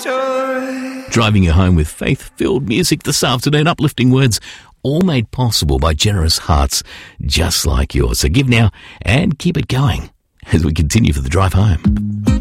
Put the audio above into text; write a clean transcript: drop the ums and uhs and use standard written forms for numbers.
joy. Driving you home with faith-filled music this afternoon, uplifting words, all made possible by generous hearts just like yours. So give now and keep it going as we continue for the drive home.